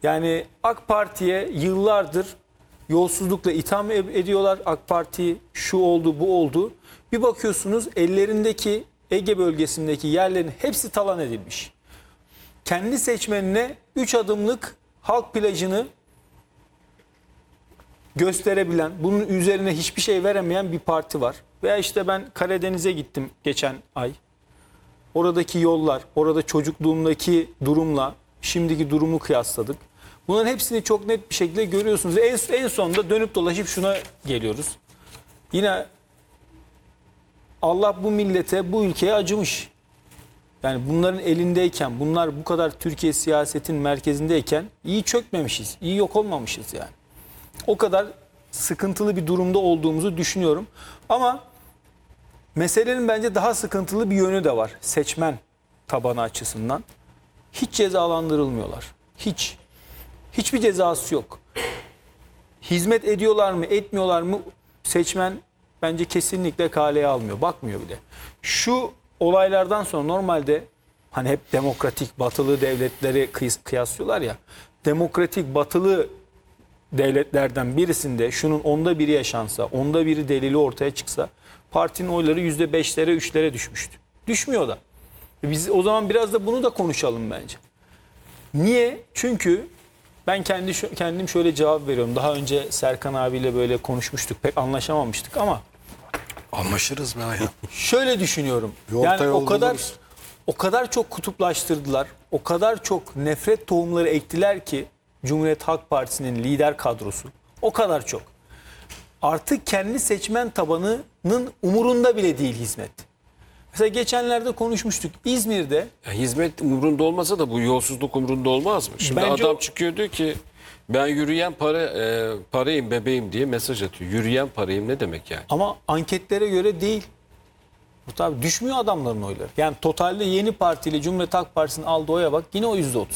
Yani AK Parti'ye yıllardır yolsuzlukla itham ediyorlar. AK Parti şu oldu, bu oldu. Bir bakıyorsunuz ellerindeki Ege bölgesindeki yerlerin hepsi talan edilmiş. Kendi seçmenine 3 adımlık halk plajını gösterebilen, bunun üzerine hiçbir şey veremeyen bir parti var. Veya işte ben Karadeniz'e gittim geçen ay. Oradaki yollar, orada çocukluğumdaki durumla şimdiki durumu kıyasladık. Bunların hepsini çok net bir şekilde görüyorsunuz. En sonunda dönüp dolaşıp şuna geliyoruz. Yine Allah bu millete, bu ülkeye acımış. Yani bunların elindeyken, bunlar bu kadar Türkiye siyasetin merkezindeyken iyi çökmemişiz, iyi yok olmamışız yani. O kadar sıkıntılı bir durumda olduğumuzu düşünüyorum. Ama meselenin bence daha sıkıntılı bir yönü de var seçmen tabanı açısından. Hiç cezalandırılmıyorlar. Hiç. Hiçbir cezası yok. Hizmet ediyorlar mı, etmiyorlar mı seçmen bence kesinlikle kaleye almıyor. Bakmıyor bile. Şu olaylardan sonra normalde hani hep demokratik batılı devletleri kıyaslıyorlar ya. Demokratik batılı devletlerden birisinde şunun 1/10 yaşansa, 1/10 delili ortaya çıksa partinin oyları %5'lere 3'lere düşmüştü. Düşmüyor da. Biz o zaman biraz da bunu da konuşalım bence. Niye? Çünkü ben kendim şöyle cevap veriyorum. Daha önce Serkan abiyle böyle konuşmuştuk. Pek anlaşamamıştık ama anlaşırız be ya. şöyle düşünüyorum. Yani o kadar çok kutuplaştırdılar. O kadar çok nefret tohumları ektiler ki Cumhuriyet Halk Partisi'nin lider kadrosu. O kadar çok. Artık kendi seçmen tabanının umurunda bile değil hizmet. Mesela geçenlerde konuşmuştuk. İzmir'de Ya hizmet umurunda olmasa da bu yolsuzluk umurunda olmaz mı? Şimdi Bence adam çıkıyor diyor ki ben yürüyen parayım bebeğim diye mesaj atıyor. Yürüyen parayım ne demek yani? ama anketlere göre değil. Bu tabii düşmüyor adamların oyları. Yani totalde Yeni Parti ile Cumhuriyet Halk Partisi'nin aldığı oya bak yine o %30.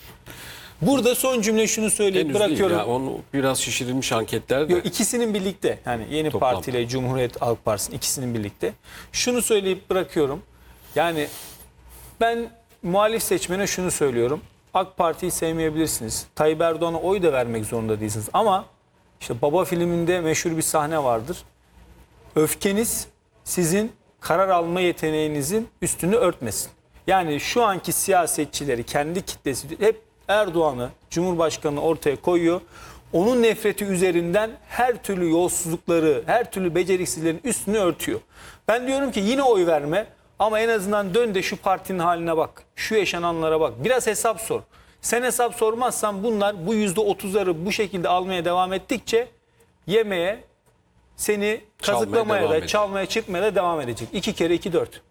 Burada son cümle şunu söyleyip Henüz bırakıyorum. değil ya. Onu biraz şişirilmiş anketler de. Yok, ikisinin birlikte yani Yeni Toplam. Parti ile Cumhuriyet Halk Partisi'nin ikisinin birlikte. Şunu söyleyip bırakıyorum. Yani ben muhalif seçmene şunu söylüyorum. AK Parti'yi sevmeyebilirsiniz. Tayyip Erdoğan'a oy da vermek zorunda değilsiniz. Ama işte Baba filminde meşhur bir sahne vardır. Öfkeniz sizin karar alma yeteneğinizin üstünü örtmesin. Yani şu anki siyasetçileri kendi kitlesi hep Erdoğan'ı, Cumhurbaşkanı'nı ortaya koyuyor. Onun nefreti üzerinden her türlü yolsuzlukları, her türlü beceriksizlerin üstünü örtüyor. Ben diyorum ki yine oy verme ama en azından dön de şu partinin haline bak. Şu yaşananlara bak. Biraz hesap sor. Sen hesap sormazsan bunlar bu %30'ları bu şekilde almaya devam ettikçe yemeye, seni kazıklamaya da çalmaya çırpmaya da devam edecek. 2 kere 2 4.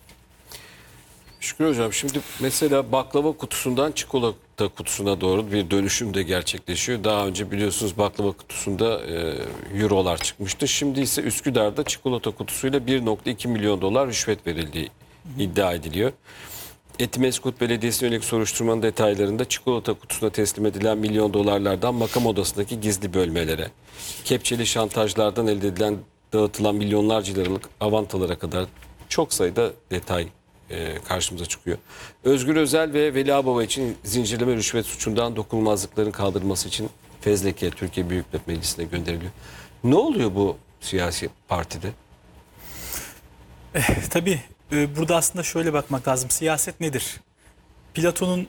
Şükrü Hocam şimdi mesela baklava kutusundan çikolata kutusuna doğru bir dönüşüm de gerçekleşiyor. Daha önce biliyorsunuz baklava kutusunda eurolar çıkmıştı. Şimdi ise Üsküdar'da çikolata kutusuyla 1,2 milyon dolar rüşvet verildiği iddia ediliyor. Etimeskut Belediyesi'ne yönelik soruşturmanın detaylarında çikolata kutusuna teslim edilen milyon dolarlardan makam odasındaki gizli bölmelere, kepçeli şantajlardan elde edilen dağıtılan milyonlarca liralık avantalara kadar çok sayıda detay karşımıza çıkıyor. Özgür Özel ve Veli Ağbaba için zincirleme rüşvet suçundan dokunulmazlıkların kaldırılması için fezleke Türkiye Büyük Millet Meclisi'ne gönderiliyor. Ne oluyor bu siyasi partide? Tabii burada aslında şöyle bakmak lazım. Siyaset nedir? Platon'un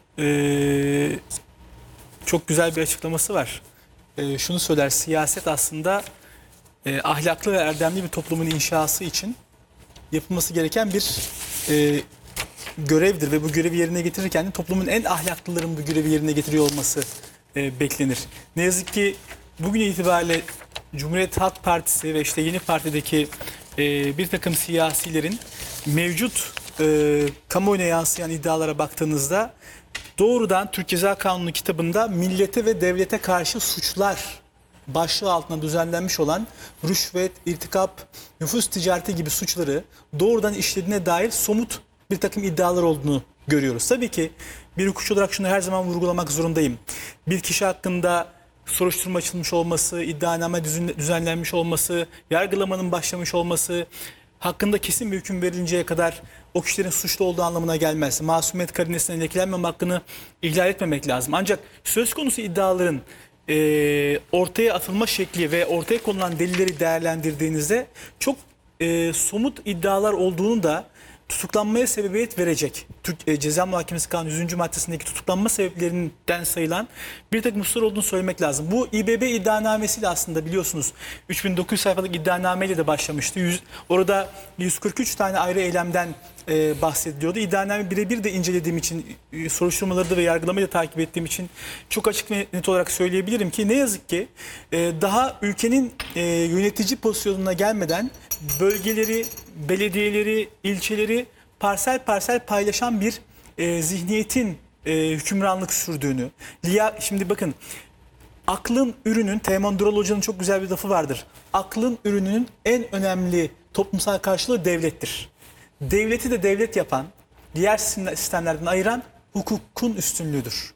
çok güzel bir açıklaması var. Şunu söyler, siyaset aslında ahlaklı ve erdemli bir toplumun inşası için yapılması gereken bir görevdir. Ve bu görevi yerine getirirken de toplumun en ahlaklıların bu görevi yerine getiriyor olması beklenir. Ne yazık ki bugün itibariyle Cumhuriyet Halk Partisi ve işte Yeni Parti'deki bir takım siyasilerin mevcut kamuoyuna yansıyan iddialara baktığınızda doğrudan Türk Ceza Kanunu kitabında millete ve devlete karşı suçlar başlığı altında düzenlenmiş olan rüşvet, irtikap, nüfus ticareti gibi suçları doğrudan işlediğine dair somut bir takım iddialar olduğunu görüyoruz. Tabii ki bir hukukçu olarak şunu her zaman vurgulamak zorundayım. Bir kişi hakkında soruşturma açılmış olması, iddianame düzenlenmiş olması, yargılamanın başlamış olması hakkında kesin bir hüküm verilinceye kadar o kişilerin suçlu olduğu anlamına gelmez. Masumiyet karinesinden lekelenmeme hakkını ihlal etmemek lazım. Ancak söz konusu iddiaların ortaya atılma şekli ve ortaya konulan delilleri değerlendirdiğinizde çok somut iddialar olduğunu da tutuklanmaya sebebiyet verecek. Türk Ceza Muhakemesi Kanunu 100. maddesindeki tutuklanma sebeplerinden sayılan bir takım hususlar olduğunu söylemek lazım. Bu İBB iddianamesiyle aslında biliyorsunuz 3900 sayfalık iddianameyle de başlamıştı. Orada 143 tane ayrı eylemden bahsediliyordu. İddianame birebir de incelediğim için, soruşturmaları da ve yargılamayı da takip ettiğim için çok açık ve net olarak söyleyebilirim ki ne yazık ki daha ülkenin yönetici pozisyonuna gelmeden bölgeleri, belediyeleri, ilçeleri parsel parsel paylaşan bir zihniyetin hükümranlık sürdüğünü. Şimdi bakın, aklın ürünün, Teoman Dural Hoca'nın çok güzel bir lafı vardır. Aklın ürününün en önemli toplumsal karşılığı devlettir. Devleti de devlet yapan, diğer sistemlerden ayıran hukukun üstünlüğüdür.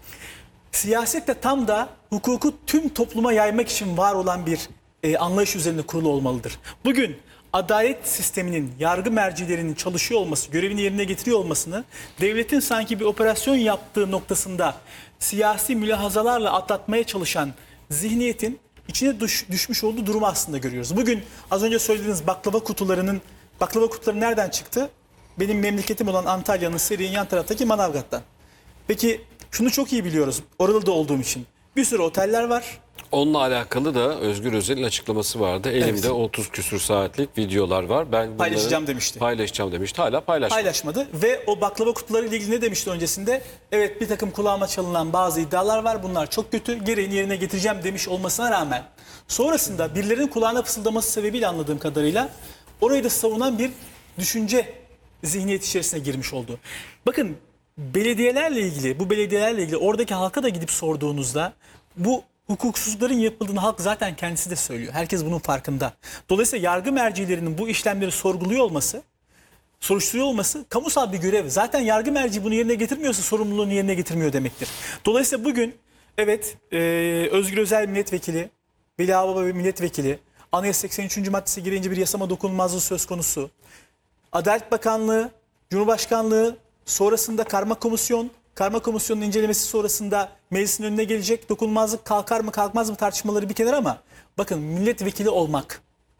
Siyaset de tam da hukuku tüm topluma yaymak için var olan bir anlayış üzerinde kurulu olmalıdır. Bugün adalet sisteminin, yargı mercilerinin çalışıyor olması, görevini yerine getiriyor olmasını devletin sanki bir operasyon yaptığı noktasında siyasi mülahazalarla atlatmaya çalışan zihniyetin içine düşmüş olduğu durumu aslında görüyoruz. Bugün az önce söylediğiniz baklava kutuları nereden çıktı? Benim memleketim olan Antalya'nın Seri'nin yan taraftaki Manavgat'tan. Peki şunu çok iyi biliyoruz, oralı da olduğum için. Bir sürü oteller var. Onunla alakalı da Özgür Özel'in açıklaması vardı. Elimde 30 küsür saatlik videolar var. Ben bunları Paylaşacağım demişti. Paylaşacağım demişti. Hala Paylaşmadı ve o baklava kutuları ile ilgili ne demişti öncesinde? Evet, bir takım kulağıma çalınan bazı iddialar var. Bunlar çok kötü. Gereğini yerine getireceğim demiş olmasına rağmen sonrasında birilerinin kulağına fısıldaması sebebiyle anladığım kadarıyla orayı da savunan bir düşünce zihniyet içerisine girmiş oldu. Bakın, bu belediyelerle ilgili oradaki halka da gidip sorduğunuzda bu hukuksuzlukların yapıldığını halk zaten kendisi de söylüyor. Herkes bunun farkında. Dolayısıyla yargı mercilerinin bu işlemleri sorguluyor olması, soruşturuyor olması kamusal bir görev. Zaten yargı merci bunu yerine getirmiyorsa sorumluluğunu yerine getirmiyor demektir. Dolayısıyla bugün evet, Özgür Özel milletvekili, Veli Ağbaba milletvekili, Anayasa 83. maddesi gereğince bir yasama dokunulmazlığı söz konusu. Adalet Bakanlığı, Cumhurbaşkanlığı, sonrasında karma komisyonun incelemesi sonrasında meclisin önüne gelecek. Dokunulmazlık kalkar mı kalkmaz mı tartışmaları bir kenara, ama bakın, milletvekili olmak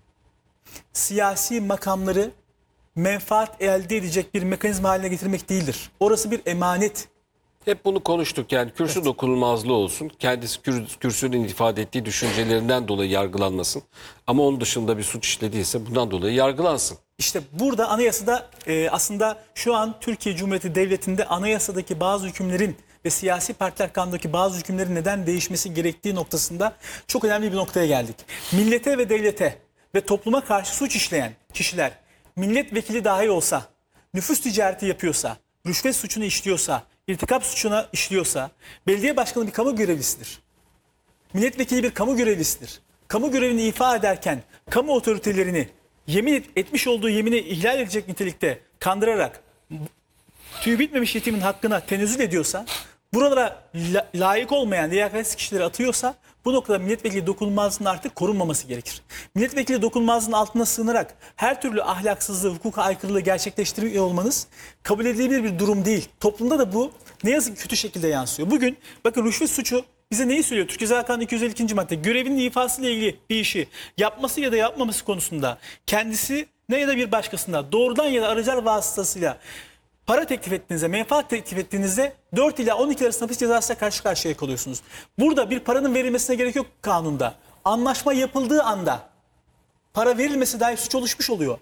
siyasi makamları menfaat elde edecek bir mekanizma haline getirmek değildir. Orası bir emanet. Hep bunu konuştuk, yani kürsü dokunulmazlığı olsun. Kendisi kürsünün ifade ettiği düşüncelerinden dolayı yargılanmasın. Ama onun dışında bir suç işlediyse bundan dolayı yargılansın. İşte burada anayasada aslında şu an Türkiye Cumhuriyeti Devleti'nde anayasadaki bazı hükümlerin ve siyasi partiler kanunundaki bazı hükümlerin neden değişmesi gerektiği noktasında çok önemli bir noktaya geldik. Millete ve devlete ve topluma karşı suç işleyen kişiler milletvekili dahi olsa, nüfus ticareti yapıyorsa, rüşvet suçunu işliyorsa, irtikap suçunu işliyorsa, belediye başkanı bir kamu görevlisidir. Milletvekili bir kamu görevlisidir. Kamu görevini ifa ederken kamu otoritelerini etmiş olduğu yemini ihlal edecek nitelikte kandırarak tüyü bitmemiş yetimin hakkına tenezzül ediyorsa, buralara layık olmayan liyakatsiz kişileri atıyorsa, bu noktada milletvekili dokunulmazlığının artık korunmaması gerekir. Milletvekili dokunulmazlığının altına sığınarak her türlü ahlaksızlığı, hukuka aykırılığı gerçekleştiriyor olmanız kabul edilebilir bir durum değil. Toplumda da bu ne yazık ki kötü şekilde yansıyor. Bugün bakın, rüşvet suçu bize neyi söylüyor? Türk Ceza Kanunu 252. madde görevinin ifasıyla ilgili bir işi yapması ya da yapmaması konusunda kendisi ne ya da bir başkasında doğrudan ya da aracılar vasıtasıyla para teklif ettiğinizde, menfaat teklif ettiğinizde 4 ila 12 arasında hapis cezasıyla karşı karşıya kalıyorsunuz. Burada bir paranın verilmesine gerek yok kanunda. Anlaşma yapıldığı anda para verilmesi dahi suç oluşmuş oluyor.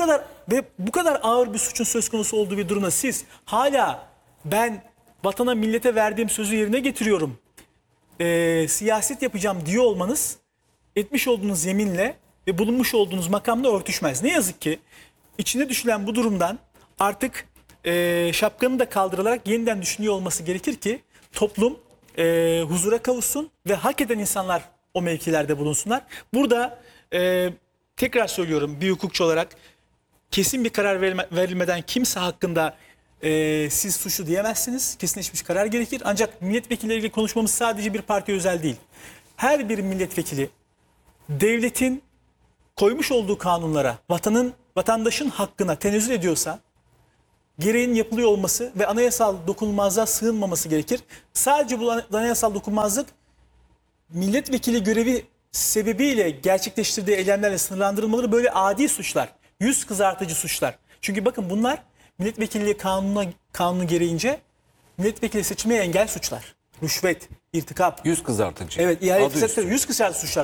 Bu kadar ağır bir suçun söz konusu olduğu bir durumda siz hala ben vatana millete verdiğim sözü yerine getiriyorum, siyaset yapacağım diyor olmanız etmiş olduğunuz yeminle ve bulunmuş olduğunuz makamla örtüşmez. Ne yazık ki içine düşülen bu durumdan artık şapkanın da kaldırılarak yeniden düşünüyor olması gerekir ki toplum huzura kavuşsun ve hak eden insanlar o mevkilerde bulunsunlar. Burada tekrar söylüyorum, bir hukukçu olarak kesin bir karar verilmeden kimse hakkında siz suçlu diyemezsiniz. Kesinleşmiş karar gerekir. Ancak milletvekilleriyle ilgili konuşmamız sadece bir partiye özel değil. Her bir milletvekili devletin koymuş olduğu kanunlara, vatanın vatandaşın hakkına tenezzül ediyorsa gereğinin yapılıyor olması ve anayasal dokunulmazlığa sığınmaması gerekir. Sadece bu anayasal dokunulmazlık milletvekili görevi sebebiyle gerçekleştirdiği eylemlerle sınırlandırılmaları böyle adi suçlar, yüz kızartıcı suçlar. Çünkü bakın bunlar milletvekilliği kanunu gereğince milletvekili seçilmeye engel suçlar. Rüşvet, irtikap. Yüz kızartıcı. Evet, ihale Adı üstü. yüz kızartıcı suçlar.